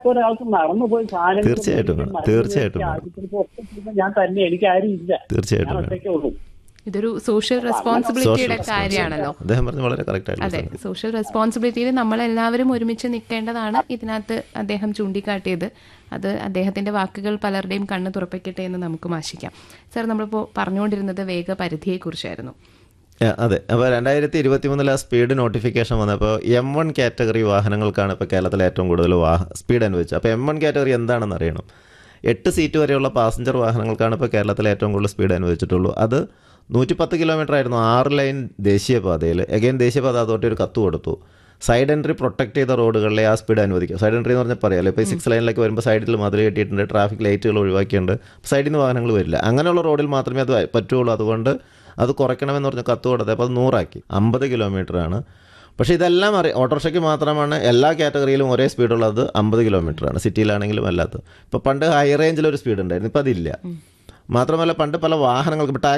ഒരാൾക്ക് നടന്നു പോയി സാധനങ്ങൾ തീർച്ചയായിട്ടും മേടിക്കാൻ, വേണം, മരുന്ന് തീർച്ചയായിട്ടും മേടിക്കാൻ, വേണം, ആശുപത്രിക്ക് ഒക്കെ പോകുമ്പോൾ ഞാൻ തന്നെ, എനിക്ക് ആരും ഇല്ല, തീർച്ചയായിട്ടും ഞാൻ വേണം. ഒറ്റയ്ക്കേ ഉള്ളൂ. ഇതൊരു സോഷ്യൽ സോഷ്യൽ റെസ്പോൺസിബിലിറ്റിയുടെ റെസ്പോൺസിബിലിറ്റി കാര്യമാണല്ലോ. അദ്ദേഹം പറഞ്ഞ വളരെ കറക്റ്റ് ആയിട്ടുള്ള അതെ, സംഗതി. സോഷ്യൽ റെസ്പോൺസിബിലിറ്റിയിൽ നമ്മളെല്ലാവരും ഒരുമിച്ച് നിൽക്കേണ്ടതാണ് ഇതിനകത്ത് അദ്ദേഹം ചൂണ്ടിക്കാട്ടിയത്. അത് അദ്ദേഹത്തിൻ്റെ വാക്കുകൾ പലരുടെയും കണ്ണ് തുറപ്പിക്കട്ടെ എന്ന് നമുക്കും ആശിക്കാം. സാർ, നമ്മളിപ്പോൾ പറഞ്ഞുകൊണ്ടിരുന്നത് വേഗപരിധിയെക്കുറിച്ചായിരുന്നു. അതെ. അപ്പോൾ 2023 സ്പീഡ് നോട്ടിഫിക്കേഷൻ വന്നപ്പോൾ M1 കാറ്റഗറി വാഹനങ്ങൾക്കാണ് ഇപ്പോൾ കേരളത്തിൽ ഏറ്റവും കൂടുതൽ സ്പീഡ് അനുവദിച്ചത്. അപ്പോൾ M1 കാറ്റഗറി എന്താണെന്ന് അറിയണം. 8 സീറ്റ് വരെയുള്ള പാസഞ്ചർ വാഹനങ്ങൾക്കാണ് ഇപ്പോൾ കേരളത്തിൽ ഏറ്റവും കൂടുതൽ സ്പീഡ് അനുവദിച്ചിട്ടുള്ളൂ. അത് 110 കിലോമീറ്റർ ആയിരുന്നു 6 ലൈൻ ദേശീയപാതയിൽ. അഗൈൻ ദേശീയപാത അതോട്ട് ഒരു കത്ത് കൊടുത്തു. സൈഡ് എൻട്രി പ്രൊട്ടക്ട് ചെയ്ത റോഡുകളിലെ ആ സ്പീഡ് അനുവദിക്കും. സൈഡ് എൻട്രി എന്ന് പറഞ്ഞാൽ പറയാമല്ലോ, ഇപ്പോൾ 6 ലൈനിലേക്ക് വരുമ്പോൾ സൈഡിൽ മതിൽ കെട്ടിയിട്ടുണ്ട്, ട്രാഫിക് ലൈറ്റുകൾ ഒഴിവാക്കിയിട്ടുണ്ട്, സൈഡിൽ നിന്ന് വാഹനങ്ങൾ വരില്ല. അങ്ങനെയുള്ള റോഡിൽ മാത്രമേ അത് പറ്റുള്ളൂ. അതുകൊണ്ട് അത് കുറയ്ക്കണമെന്ന് പറഞ്ഞ് കത്ത് കൊടുത്തത്. അപ്പോൾ അത് 100 ആക്കി. 50 കിലോമീറ്ററാണ്. പക്ഷേ ഇതെല്ലാം ഓട്ടോറിക്ഷയ്ക്ക് മാത്രമാണ് എല്ലാ കാറ്റഗറിയിലും ഒരേ സ്പീഡുള്ളത് 50 കിലോമീറ്ററാണ്, സിറ്റിയിലാണെങ്കിലും അല്ലാത്തത്. ഇപ്പോൾ പണ്ട് ഹൈ റേഞ്ചിലൊരു സ്പീഡ് ഉണ്ടായിരുന്നു, ഇപ്പോൾ അതില്ല. മാത്രമല്ല പണ്ട് പല വാഹനങ്ങൾക്ക് ഇപ്പോൾ